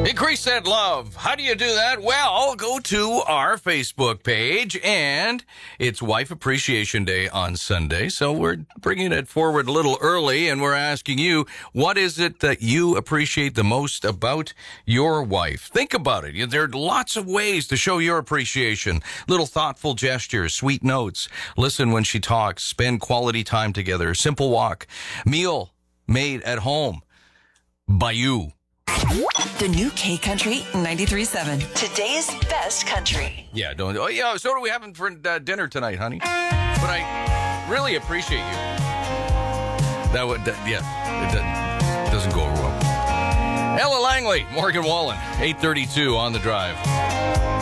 Increase that love. How do you do that? Well, go to our Facebook page, and it's Wife Appreciation Day on Sunday. So we're bringing it forward a little early, and we're asking you, what is it that you appreciate the most about your wife? Think about it. There are lots of ways to show your appreciation. Little thoughtful gestures, sweet notes, listen when she talks, spend quality time together, simple walk, meal made at home by you. The new K Country 93.7. Today's best country. Yeah, don't. Oh, yeah. So what are we having for dinner tonight, honey? But I really appreciate you. It doesn't go over well. Ella Langley, Morgan Wallen, 8:32 on the drive.